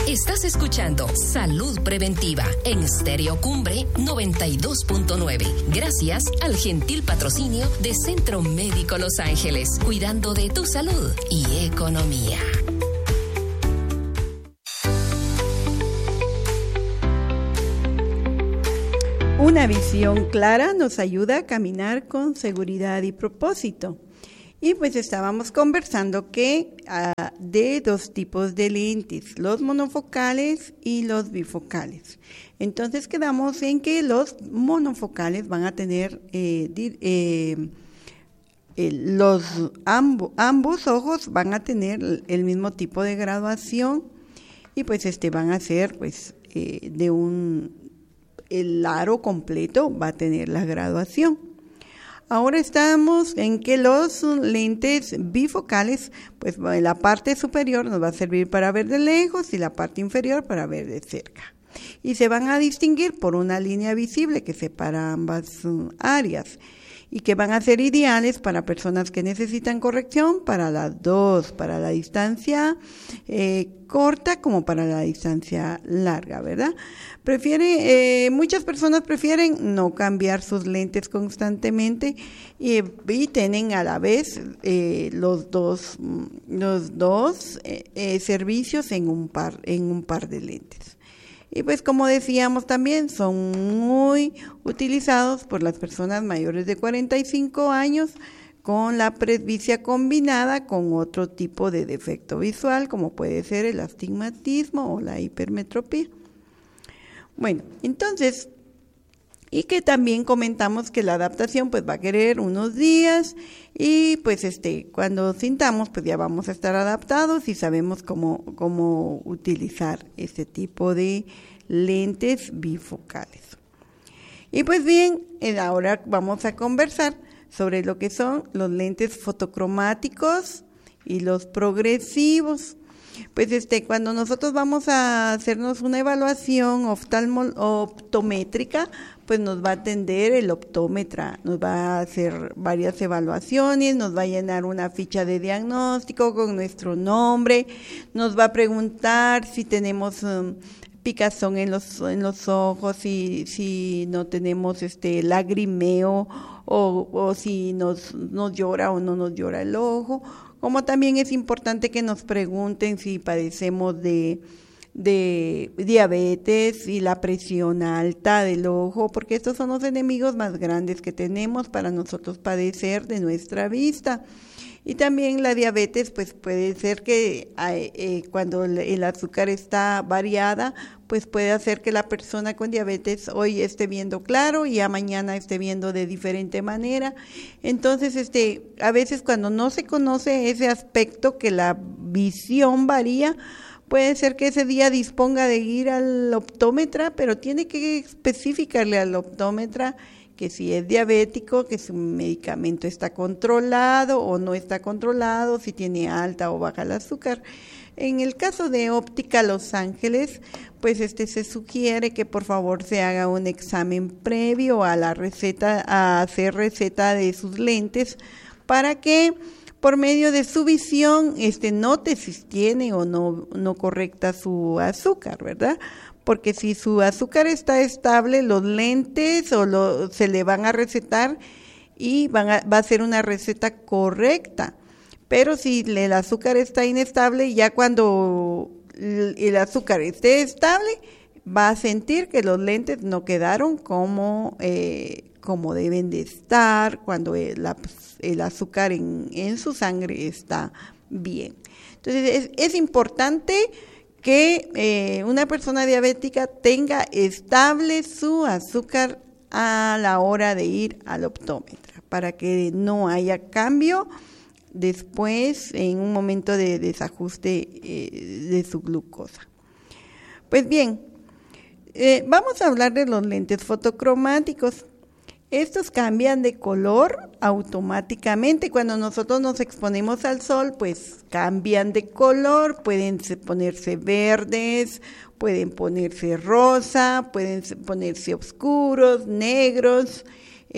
Estás escuchando Salud Preventiva en Stereo Cumbre 92.9. Gracias al gentil patrocinio de Centro Médico Los Ángeles, cuidando de tu salud y economía. Una visión clara nos ayuda a caminar con seguridad y propósito. Y pues estábamos conversando que de dos tipos de lentes, los monofocales y los bifocales. Entonces quedamos en que los monofocales van a tener ambos ojos van a tener el mismo tipo de graduación y pues van a ser pues el aro completo va a tener la graduación. Ahora estamos en que los lentes bifocales, pues la parte superior nos va a servir para ver de lejos y la parte inferior para ver de cerca. Y se van a distinguir por una línea visible que separa ambas áreas y que van a ser ideales para personas que necesitan corrección para las dos, para la distancia corta como para la distancia larga, ¿verdad? Muchas personas prefieren no cambiar sus lentes constantemente y tienen a la vez los dos servicios en un par de lentes. Y pues como decíamos también, son muy utilizados por las personas mayores de 45 años con la presbicia combinada con otro tipo de defecto visual, como puede ser el astigmatismo o la hipermetropía. Bueno, entonces, y que también comentamos que la adaptación pues va a querer unos días y pues cuando sintamos pues ya vamos a estar adaptados y sabemos cómo utilizar este tipo de lentes bifocales. Y pues bien, ahora vamos a conversar sobre lo que son los lentes fotocromáticos y los progresivos. Pues cuando nosotros vamos a hacernos una evaluación optométrica, pues nos va a atender el optómetra, nos va a hacer varias evaluaciones, nos va a llenar una ficha de diagnóstico con nuestro nombre, nos va a preguntar si tenemos picazón en los ojos, si no tenemos lagrimeo o si nos llora o no nos llora el ojo. Como también es importante que nos pregunten si padecemos de diabetes y la presión alta del ojo, porque estos son los enemigos más grandes que tenemos para nosotros padecer de nuestra vista. Y también la diabetes, pues puede ser que cuando el azúcar está variada, pues puede hacer que la persona con diabetes hoy esté viendo claro y ya mañana esté viendo de diferente manera. Entonces, a veces cuando no se conoce ese aspecto que la visión varía, puede ser que ese día disponga de ir al optómetra, pero tiene que especificarle al optómetra que si es diabético, que su medicamento está controlado o no está controlado, si tiene alta o baja el azúcar. En el caso de Óptica Los Ángeles, pues se sugiere que por favor se haga un examen previo a hacer receta de sus lentes para que por medio de su visión note si tiene o no correcta su azúcar, ¿verdad? Porque si su azúcar está estable, los lentes se le van a recetar y va a ser una receta correcta. Pero si el azúcar está inestable, ya cuando el azúcar esté estable, va a sentir que los lentes no quedaron como deben de estar cuando el azúcar en su sangre está bien. Entonces es importante que una persona diabética tenga estable su azúcar a la hora de ir al optómetra, para que no haya cambio después en un momento de desajuste de su glucosa. Pues bien, vamos a hablar de los lentes fotocromáticos. Estos cambian de color automáticamente. Cuando nosotros nos exponemos al sol, pues cambian de color, pueden ponerse verdes, pueden ponerse rosa, pueden ponerse oscuros, negros,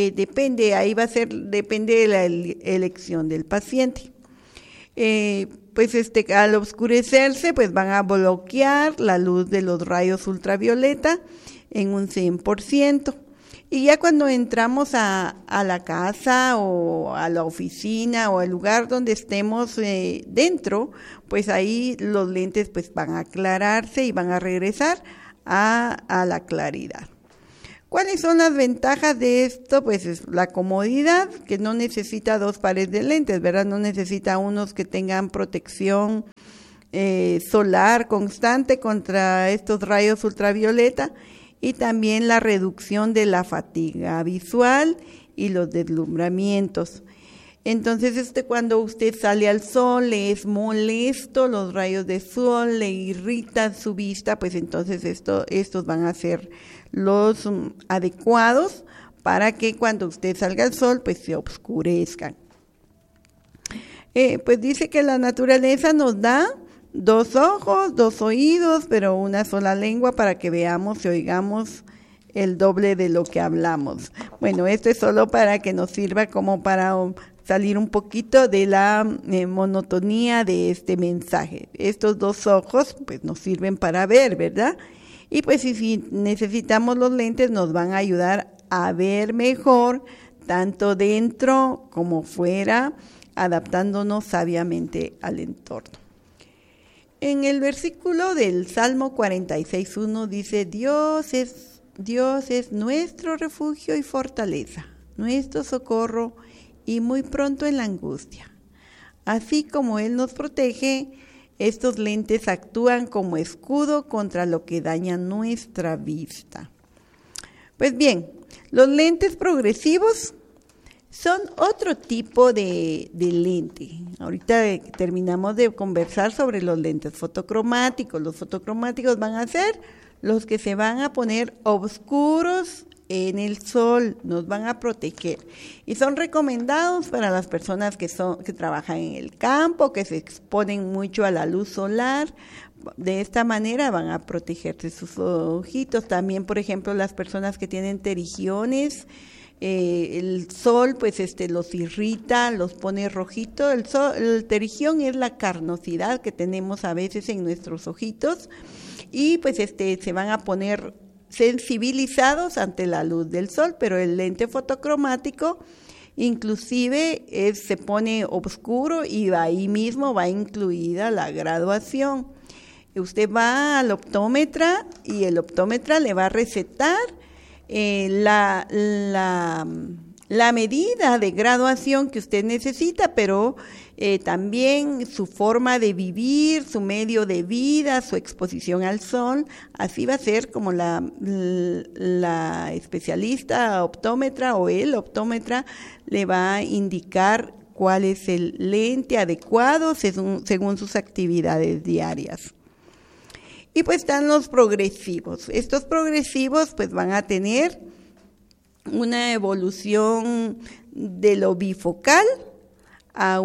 depende de la elección del paciente. pues al oscurecerse, pues van a bloquear la luz de los rayos ultravioleta en un 100%. Y ya cuando entramos a la casa o a la oficina o al lugar donde estemos dentro, pues ahí los lentes pues van a aclararse y van a regresar a la claridad. ¿Cuáles son las ventajas de esto? Pues es la comodidad, que no necesita 2 pares de lentes, ¿verdad? No necesita unos que tengan protección solar constante contra estos rayos ultravioleta, y también la reducción de la fatiga visual y los deslumbramientos. Entonces, cuando usted sale al sol, le es molesto los rayos de sol, le irritan su vista, pues entonces estos van a ser los adecuados para que cuando usted salga al sol, pues se oscurezcan. Pues dice que la naturaleza nos da 2 ojos, 2 oídos, pero una sola lengua para que veamos y oigamos el doble de lo que hablamos. Bueno, esto es solo para que nos sirva como para salir un poquito de la monotonía de este mensaje. Estos 2 ojos pues nos sirven para ver, ¿verdad? Y pues si necesitamos los lentes nos van a ayudar a ver mejor, tanto dentro como fuera, adaptándonos sabiamente al entorno. En el versículo del Salmo 46:1 dice, Dios es nuestro refugio y fortaleza, nuestro socorro y muy pronto en la angustia. Así como Él nos protege, estos lentes actúan como escudo contra lo que daña nuestra vista. Pues bien, los lentes progresivos son otro tipo de lente. Ahorita terminamos de conversar sobre los lentes fotocromáticos. Los fotocromáticos van a ser los que se van a poner oscuros en el sol, nos van a proteger. Y son recomendados para las personas que trabajan en el campo, que se exponen mucho a la luz solar. De esta manera van a protegerse sus ojitos. También, por ejemplo, las personas que tienen pterigiones, el sol pues los irrita, los pone rojito. El pterigión es la carnosidad que tenemos a veces en nuestros ojitos y pues se van a poner sensibilizados ante la luz del sol, pero el lente fotocromático inclusive se pone oscuro y ahí mismo va incluida la graduación. Usted va al optómetra y el optómetra le va a recetar la medida de graduación que usted necesita, pero también su forma de vivir, su medio de vida, su exposición al sol. Así va a ser como la especialista optómetra o el optómetra le va a indicar cuál es el lente adecuado según sus actividades diarias. Y pues están los progresivos. Estos progresivos pues van a tener una evolución de lo bifocal a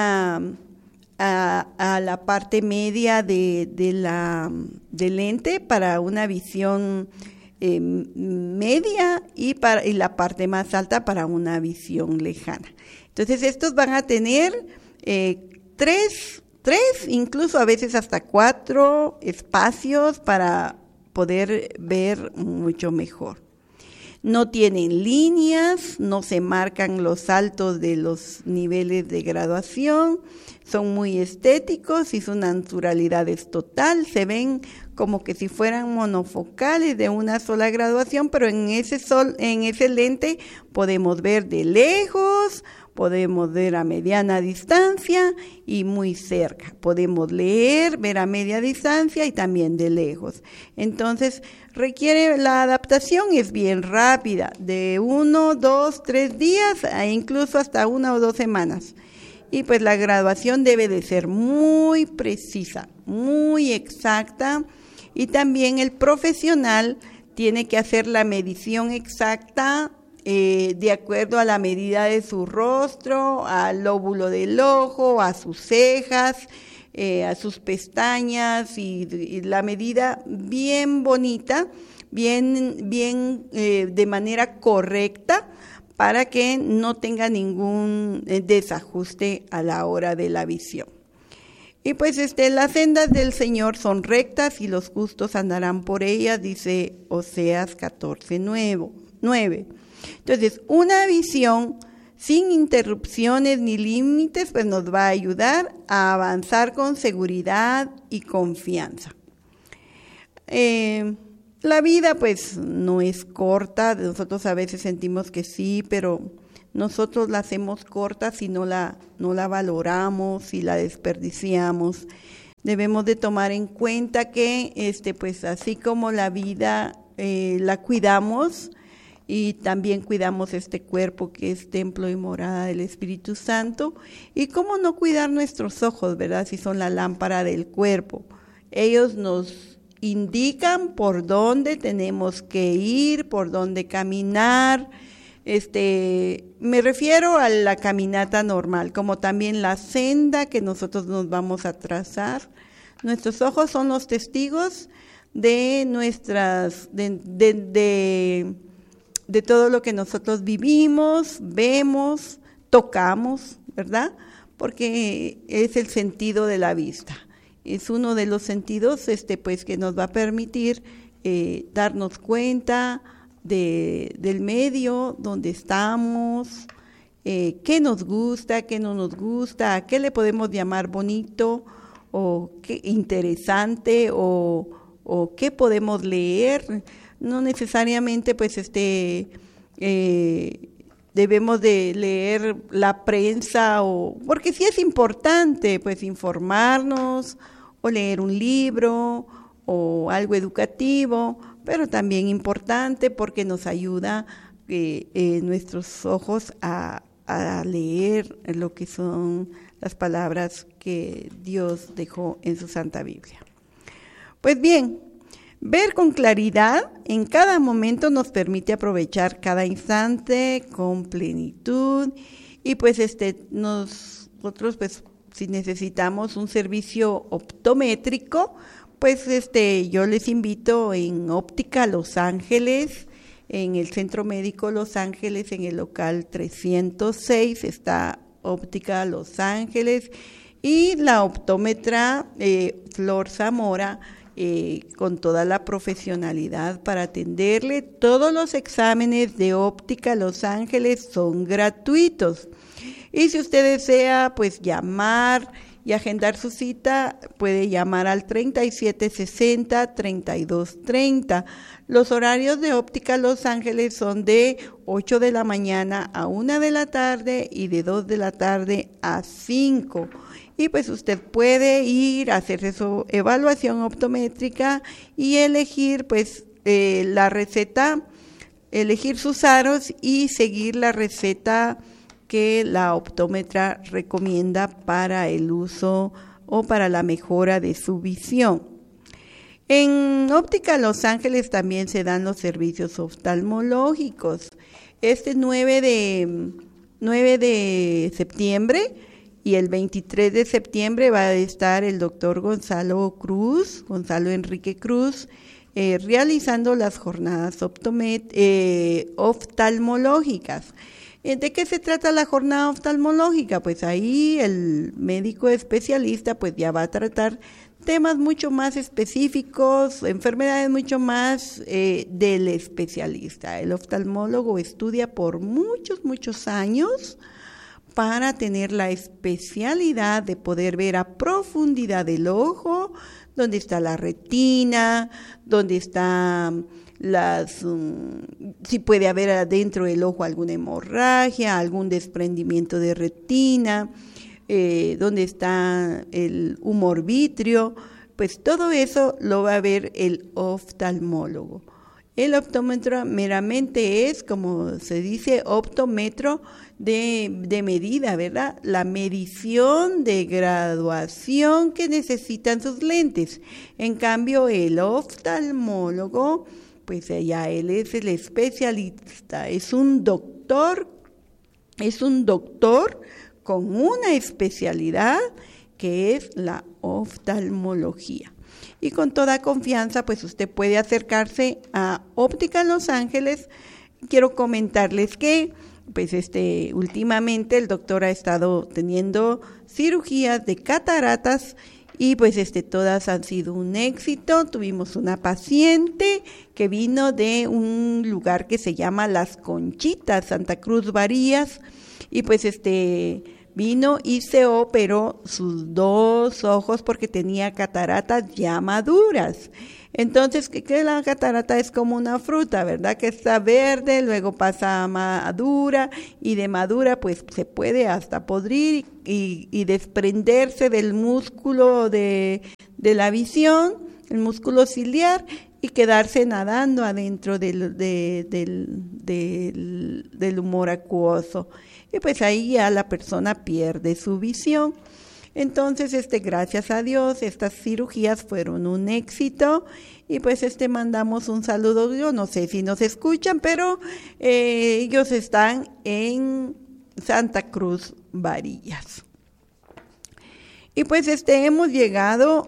la parte media del lente para una visión media y la parte más alta para una visión lejana. Entonces estos van a tener tres, incluso a veces hasta 4 espacios para poder ver mucho mejor. No tienen líneas, no se marcan los saltos de los niveles de graduación, son muy estéticos y su naturalidad es total, se ven como que si fueran monofocales de una sola graduación, pero en ese lente podemos ver de lejos, podemos ver a mediana distancia y muy cerca. Podemos leer, ver a media distancia y también de lejos. Entonces, la adaptación es bien rápida, de 1, 2, 3 días e incluso hasta 1 o 2 semanas. Y pues la graduación debe de ser muy precisa, muy exacta, y también el profesional tiene que hacer la medición exacta de acuerdo a la medida de su rostro, al lóbulo del ojo, a sus cejas, a sus pestañas y la medida bien bonita, bien de manera correcta para que no tenga ningún desajuste a la hora de la visión. Y pues las sendas del Señor son rectas y los justos andarán por ellas, dice Oseas 14:9. Entonces, una visión sin interrupciones ni límites, pues nos va a ayudar a avanzar con seguridad y confianza. La vida pues no es corta, nosotros a veces sentimos que sí, pero nosotros la hacemos corta si no la valoramos, si la desperdiciamos. Debemos de tomar en cuenta que pues así como la vida la cuidamos, y también cuidamos este cuerpo que es templo y morada del Espíritu Santo. Y cómo no cuidar nuestros ojos, ¿verdad? Si son la lámpara del cuerpo. Ellos nos indican por dónde tenemos que ir, por dónde caminar. Me refiero a la caminata normal, como también la senda que nosotros nos vamos a trazar. Nuestros ojos son los testigos de de todo lo que nosotros vivimos, vemos, tocamos, ¿verdad? Porque es el sentido de la vista. Es uno de los sentidos pues que nos va a permitir darnos cuenta del medio donde estamos, qué nos gusta, qué no nos gusta, a qué le podemos llamar bonito o qué interesante o qué podemos leer. No necesariamente pues debemos de leer la prensa porque sí es importante pues informarnos o leer un libro o algo educativo, pero también importante porque nos ayuda nuestros ojos a leer lo que son las palabras que Dios dejó en su Santa Biblia. Pues bien, ver con claridad en cada momento nos permite aprovechar cada instante con plenitud y pues nosotros pues si necesitamos un servicio optométrico, pues yo les invito en Óptica Los Ángeles, en el Centro Médico Los Ángeles, en el local 306 está Óptica Los Ángeles y la optómetra Flor Zamora, con toda la profesionalidad para atenderle. Todos los exámenes de Óptica Los Ángeles son gratuitos. Y si usted desea, pues llamar y agendar su cita, puede llamar al 3760-3230. Los horarios de Óptica Los Ángeles son de 8 de la mañana a 1 de la tarde y de 2 de la tarde a 5. Y pues usted puede ir a hacerse su evaluación optométrica y elegir pues la receta, elegir sus aros y seguir la receta que la optómetra recomienda para el uso o para la mejora de su visión. En Óptica Los Ángeles también se dan los servicios oftalmológicos. 9 de septiembre y el 23 de septiembre va a estar el doctor Gonzalo Enrique Cruz, realizando las jornadas oftalmológicas. ¿De qué se trata la jornada oftalmológica? Pues ahí el médico especialista pues ya va a tratar temas mucho más específicos, enfermedades mucho más del especialista. El oftalmólogo estudia por muchos años para tener la especialidad de poder ver a profundidad del ojo, dónde está la retina, dónde está si puede haber adentro del ojo alguna hemorragia, algún desprendimiento de retina, dónde está el humor vítreo, pues todo eso lo va a ver el oftalmólogo. El optómetro meramente es, como se dice, optómetro de medida, ¿verdad? La medición de graduación que necesitan sus lentes. En cambio, el oftalmólogo, pues ya él es el especialista, es un doctor con una especialidad que es la oftalmología. Y con toda confianza, pues usted puede acercarse a Óptica Los Ángeles. Quiero comentarles que, pues últimamente el doctor ha estado teniendo cirugías de cataratas y pues todas han sido un éxito. Tuvimos una paciente que vino de un lugar que se llama Las Conchitas, Santa Cruz Varillas, y pues vino y se operó sus 2 ojos porque tenía cataratas ya maduras. Entonces, que la catarata es como una fruta, ¿verdad? Que está verde, luego pasa a madura, y de madura pues se puede hasta podrir y desprenderse del músculo de la visión, el músculo ciliar, y quedarse nadando adentro del humor acuoso. Y pues ahí ya la persona pierde su visión. Entonces, gracias a Dios, estas cirugías fueron un éxito, y pues mandamos un saludo. Yo no sé si nos escuchan, pero ellos están en Santa Cruz Varillas. Y pues hemos llegado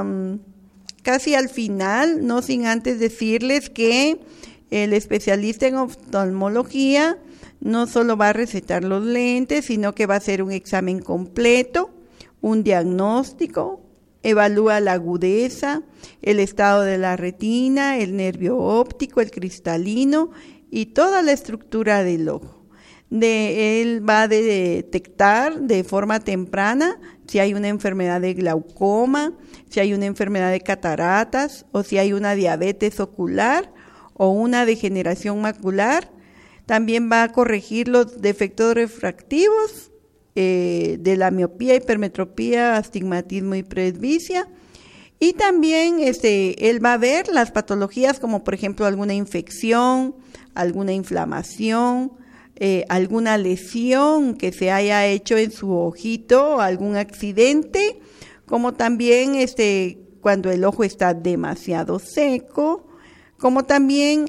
casi al final, no sin antes decirles que el especialista en oftalmología no solo va a recetar los lentes, sino que va a hacer un examen completo, un diagnóstico, evalúa la agudeza, el estado de la retina, el nervio óptico, el cristalino y toda la estructura del ojo. Él va a detectar de forma temprana si hay una enfermedad de glaucoma, si hay una enfermedad de cataratas, o si hay una diabetes ocular o una degeneración macular. También va a corregir los defectos refractivos de la miopía, hipermetropía, astigmatismo y presbicia. Y también él va a ver las patologías como por ejemplo alguna infección, alguna inflamación, alguna lesión que se haya hecho en su ojito, algún accidente, como también cuando el ojo está demasiado seco, como también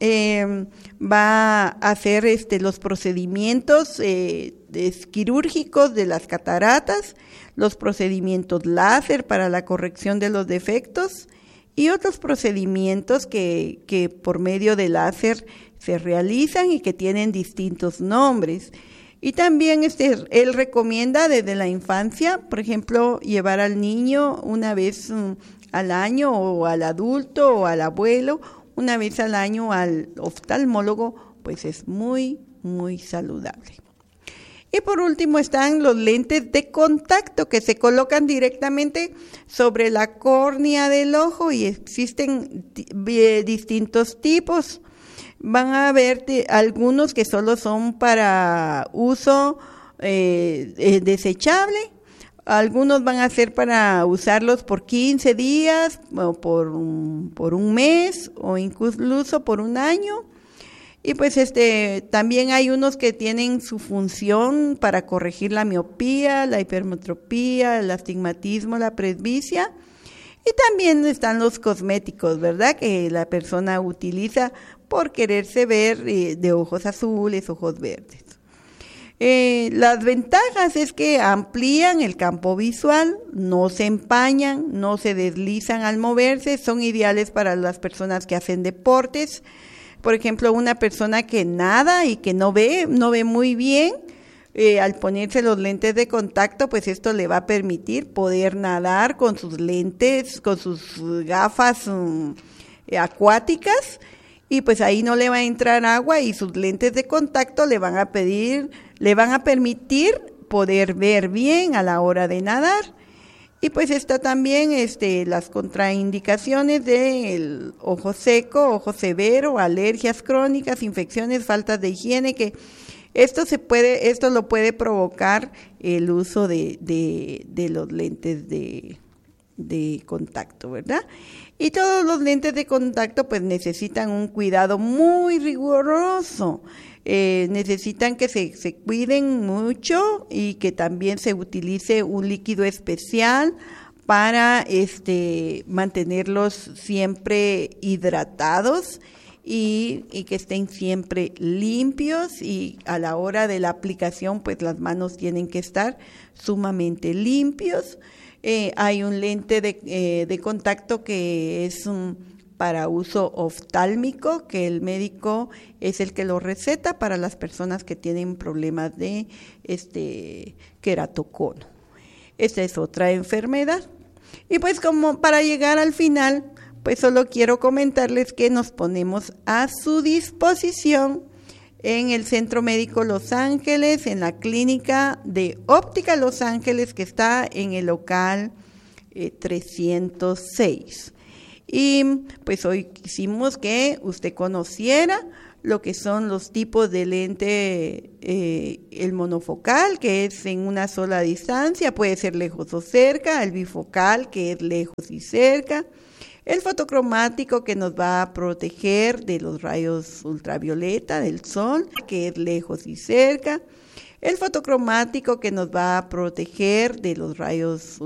va a hacer los procedimientos quirúrgicos de las cataratas, los procedimientos láser para la corrección de los defectos y otros procedimientos que por medio de láser se realizan y que tienen distintos nombres. Y también él recomienda desde la infancia, por ejemplo, llevar al niño una vez al año, o al adulto o al abuelo, una vez al año al oftalmólogo, pues es muy, muy saludable. Y por último están los lentes de contacto que se colocan directamente sobre la córnea del ojo, y existen distintos tipos. Van a haber algunos que solo son para uso desechable, algunos van a ser para usarlos por 15 días, o por un mes, o incluso por un año. Y pues también hay unos que tienen su función para corregir la miopía, la hipermetropía, el astigmatismo, la presbicia. Y también están los cosméticos, ¿verdad?, que la persona utiliza por quererse ver de ojos azules, ojos verdes. Las ventajas es que amplían el campo visual, no se empañan, no se deslizan al moverse, son ideales para las personas que hacen deportes. Por ejemplo, una persona que nada y que no ve muy bien, al ponerse los lentes de contacto, pues esto le va a permitir poder nadar con sus lentes, con sus gafas acuáticas, y pues ahí no le va a entrar agua, y sus lentes de contacto le van a permitir poder ver bien a la hora de nadar. Y pues está también las contraindicaciones del ojo seco, ojo severo, alergias crónicas, infecciones, faltas de higiene, que esto lo puede provocar el uso de los lentes de contacto, ¿verdad? Y todos los lentes de contacto pues necesitan un cuidado muy riguroso. Necesitan que se cuiden mucho, y que también se utilice un líquido especial para mantenerlos siempre hidratados y que estén siempre limpios, y a la hora de la aplicación pues las manos tienen que estar sumamente limpios. Hay un lente de contacto que es para uso oftálmico, que el médico es el que lo receta para las personas que tienen problemas de queratocono. Esta es otra enfermedad. Y pues como para llegar al final, pues solo quiero comentarles que nos ponemos a su disposición en el Centro Médico Los Ángeles, en la clínica de Óptica Los Ángeles, que está en el local 306. Y pues hoy quisimos que usted conociera lo que son los tipos de lente, el monofocal, que es en una sola distancia, puede ser lejos o cerca, el bifocal, que es lejos y cerca, el fotocromático, que nos va a proteger de los rayos ultravioleta del sol, que es lejos y cerca, el fotocromático, que nos va a proteger de los rayos